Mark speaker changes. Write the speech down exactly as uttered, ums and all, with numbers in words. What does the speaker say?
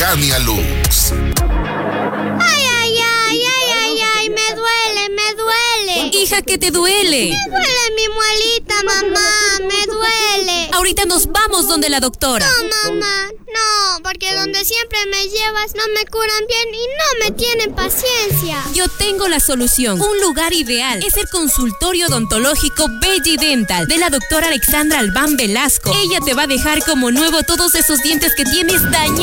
Speaker 1: Scania Lux.
Speaker 2: Ay, ay, ay, ay, ay, ay, me duele, me duele.
Speaker 3: Hija, ¿qué te duele?
Speaker 2: Me duele mi muelita, mamá, me duele.
Speaker 3: Ahorita nos vamos donde la doctora.
Speaker 2: No, mamá, no, porque donde siempre me llevas no me curan bien y no me tienen paciencia.
Speaker 3: Yo tengo la solución. Un lugar ideal es el consultorio odontológico Belly Dental de la doctora Alexandra Albán Velasco. Ella te va a dejar como nuevo todos esos dientes que tienes dañados.